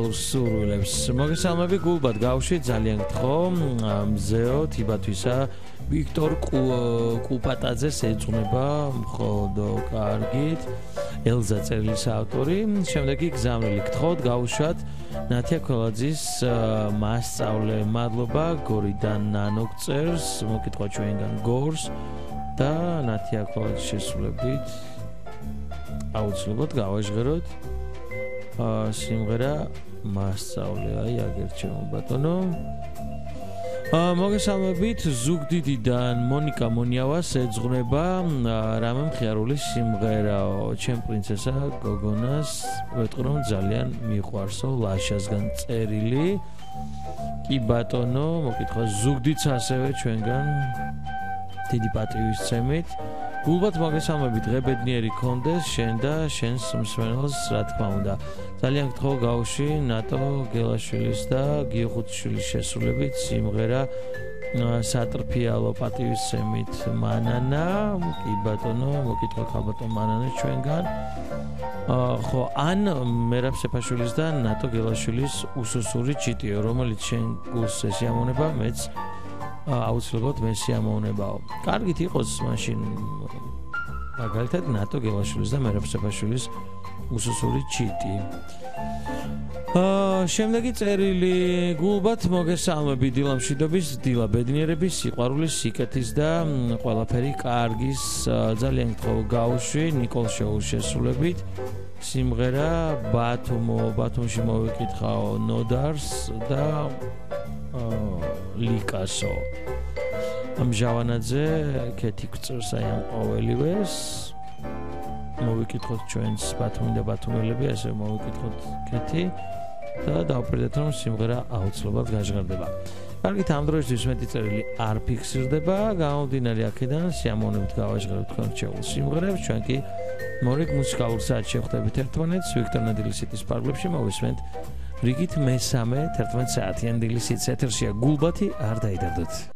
მუსიკალურ სურვილებს. მოგესალმები გულბად გავში ძალიან გთხოვ მზეო თიბათვისა ვიქტორ კუპატაძეს ეძღვნება მხოლოდ კარგით ელზა წერილის ავტორი. შემდეგი გზავნილი გთხოვთ გავუშვათ ნათია ქოლაძის მასწავლე მადლობა გორიდან ნანო წერს მოკითხვა ჩვენგან გორს და ნათია ქოლაძის შესრულებით აუცილებლად გავაჟღეროთ სიმღერა მასწავლე აი აგერჩემო ბატონო. მოგესალმებით ზუგდიდიდან მონიკა მონიავას ეძღვნება რამე მხიარული სიმღერაო ჩემ პრინცესა გოგონას ვეტყვი რომ ძალიან მიყვარსო ლაშასგან წერილი კი ბატონო მოკითხვა ზუგდიდს ასევე ჩვენგან დიდი პატივისცემით გულბად მოგესალმებით დღებედნიერი კონდეს შენ და შენს მსმენელს რა თქმა უნდა ძალიან გთხოვ გავში ნატო გელაშვილის და გიო ხუთშვილის შესრულებით სიმღერა სატრფიალო პატივისცემით მანანა კი ბატონო მოკითხვა ქალბატონ მანანა ჩვენგან ხო ან მერაბ სეფაშვილის და ნატო გელაშვილის უსუსური ჩიტიო რომელიც შენ გულს ესიამოვნება მეც აუცილებლად მე სიამოვნებაო. კარგით იყოს მაშინ მაგალითად ნატო გელაშვილის და მერაბ სეფაშვილის უსუსური ჩიტი. შემდეგი წერილი გულბად მოგესალმები დილა მშვიდობის, დილა ბედნიერების, სიყვარულის, სიკეთის და ყველაფერი კარგის ძალიან გთხოვ გავუშვი ნიკოლ შოუს შესრულებით სიმღერა ბათუმში მოვიკითხაო ნოდარს და ლიკასო ამჟავანაძე ქეთი გწევს აი ამ ყოველივეს მოვიკითხოთ ჩვენს ბათუმი და ბათუმელები ასე მოვიკითხოთ ქეთი და დავფრთხილდეთ რომ სიმღერა აუცილებლად გაჟღერდება. კარგით ამ დროისთვის მეტი წერილი არ ფიქსირდება გამომდინარე აქედან სიამოვნებით გავაჟღერებთ თქვენ რჩეულ სიმღერებს ჩვენ კი მორიგ მუსიკალურ საათში შევხვდებით ერთმანეთს ვიქტორ ნედლისის პარკლებში მოვისმენთ რიგით მესამე 11 საათიან დილის ეთერშია გულბათი არ დაიდარდოთ.